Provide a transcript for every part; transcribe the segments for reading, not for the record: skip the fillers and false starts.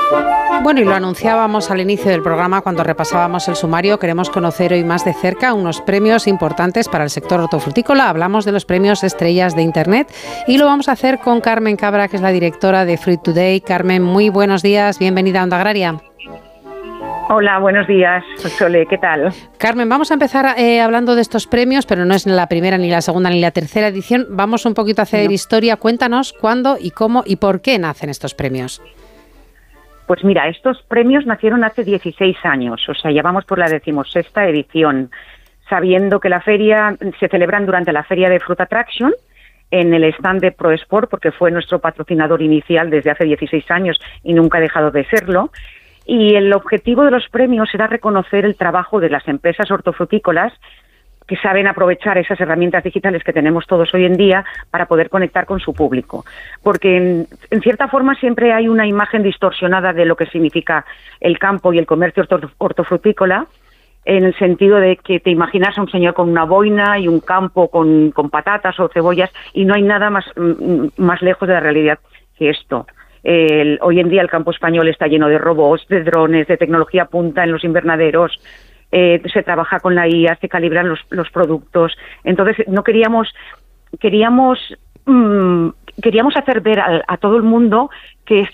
Bueno, y lo anunciábamos al inicio del programa cuando repasábamos el sumario. Queremos conocer hoy más de cerca unos premios importantes para el sector hortofrutícola. Hablamos de los premios Estrellas de Internet y lo vamos a hacer con Carmen Cabra, que es la directora de Fruit Today. Carmen, muy buenos días, bienvenida a Onda Agraria. Hola, buenos días, Sole, ¿qué tal? Carmen, vamos a empezar hablando de estos premios, pero no es la primera, ni la segunda, ni la tercera edición. Vamos un poquito a hacer historia. Cuéntanos cuándo y cómo y por qué nacen estos premios. Pues mira, estos premios nacieron hace 16 años, o sea, ya vamos por la 16ª edición, sabiendo que la feria se celebran durante la Feria de Fruit Attraction, en el stand de ProSport, porque fue nuestro patrocinador inicial desde hace 16 años y nunca ha dejado de serlo. Y el objetivo de los premios era reconocer el trabajo de las empresas hortofrutícolas que saben aprovechar esas herramientas digitales que tenemos todos hoy en día para poder conectar con su público. Porque en cierta forma siempre hay una imagen distorsionada de lo que significa el campo y el comercio hortofrutícola, en el sentido de que te imaginas a un señor con una boina y un campo con patatas o cebollas, y no hay nada más lejos de la realidad que esto. Hoy en día el campo español está lleno de robots, de drones, de tecnología punta en los invernaderos. Se trabaja con la IA, se calibran los productos. Entonces no queríamos hacer ver a todo el mundo que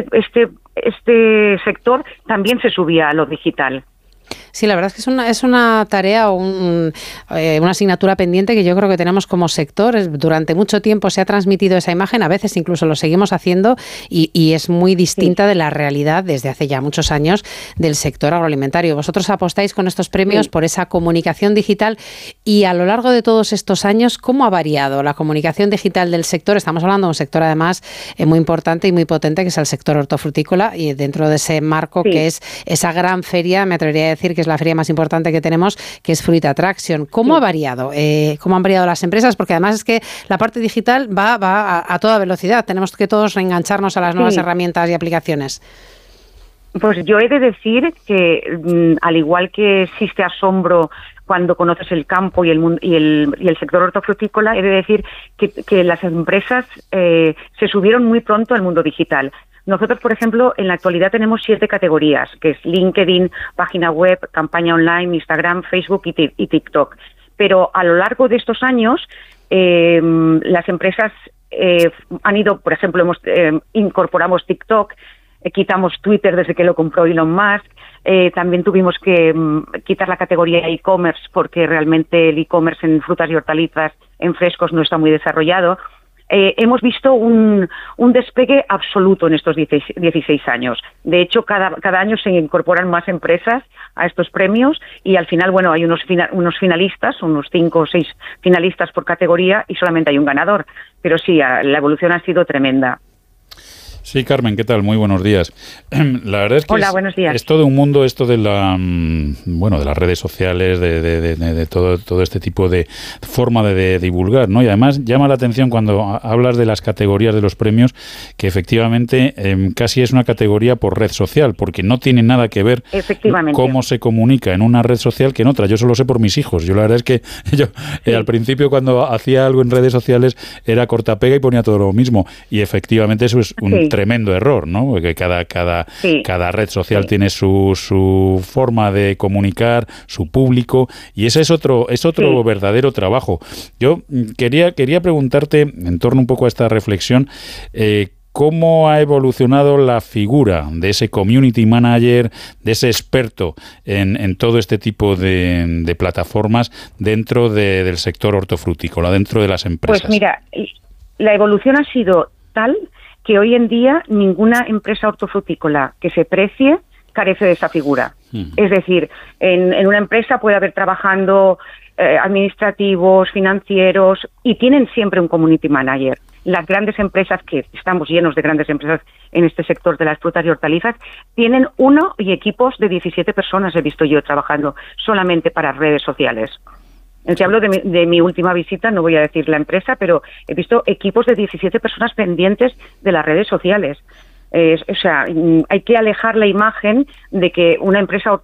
este sector también se subía a lo digital. Sí, la verdad es que es una tarea o una asignatura pendiente que yo creo que tenemos como sector. Durante mucho tiempo se ha transmitido esa imagen, a veces incluso lo seguimos haciendo y es muy distinta de la realidad desde hace ya muchos años del sector agroalimentario. Vosotros apostáis con estos premios por esa comunicación digital y a lo largo de todos estos años, ¿cómo ha variado la comunicación digital del sector? Estamos hablando de un sector además muy importante y muy potente que es el sector hortofrutícola y dentro de ese marco que es esa gran feria, me atrevería a decir que es la feria más importante que tenemos, que es Fruit Attraction. ¿Cómo ha variado? ¿Cómo han variado las empresas? Porque además es que la parte digital va a toda velocidad. Tenemos que todos reengancharnos a las nuevas herramientas y aplicaciones. Pues yo he de decir que al igual que existe asombro cuando conoces el campo y el sector hortofrutícola, he de decir que las empresas se subieron muy pronto al mundo digital. Nosotros, por ejemplo, en la actualidad tenemos 7 categorías, que es LinkedIn, página web, campaña online, Instagram, Facebook y TikTok. Pero a lo largo de estos años, las empresas han ido, por ejemplo, incorporamos TikTok, quitamos Twitter desde que lo compró Elon Musk. También tuvimos que quitar la categoría e-commerce porque realmente el e-commerce en frutas y hortalizas, en frescos, no está muy desarrollado. Hemos visto un despegue absoluto en estos 16 años. De hecho, cada año se incorporan más empresas a estos premios y al final, bueno, hay unos finalistas, unos 5 o 6 finalistas por categoría y solamente hay un ganador. Pero sí, la evolución ha sido tremenda. Sí, Carmen, ¿qué tal? Muy buenos días. La verdad es que Hola, buenos días. Es todo un mundo esto de de las redes sociales, de todo este tipo de forma de divulgar, ¿no? Y además llama la atención cuando hablas de las categorías de los premios que efectivamente casi es una categoría por red social, porque no tiene nada que ver cómo se comunica en una red social que en otra. Yo solo sé por mis hijos. Yo la verdad es que al principio cuando hacía algo en redes sociales era cortapega y ponía todo lo mismo. Y efectivamente eso es un tremendo error, ¿no? Porque cada red social tiene su forma de comunicar, su público, y ese es otro verdadero trabajo. Yo quería preguntarte, en torno un poco a esta reflexión, ¿cómo ha evolucionado la figura de ese community manager, de ese experto en todo este tipo de plataformas dentro del sector hortofrutícola, dentro de las empresas? Pues mira, la evolución ha sido tal que hoy en día ninguna empresa hortofrutícola que se precie carece de esa figura. Es decir, en una empresa puede haber trabajando administrativos, financieros, y tienen siempre un community manager. Las grandes empresas, que estamos llenos de grandes empresas en este sector de las frutas y hortalizas, tienen uno y equipos de 17 personas, he visto yo, trabajando solamente para redes sociales. Te hablo de mi última visita, no voy a decir la empresa, pero he visto equipos de 17 personas pendientes de las redes sociales. O sea, hay que alejar la imagen de que una empresa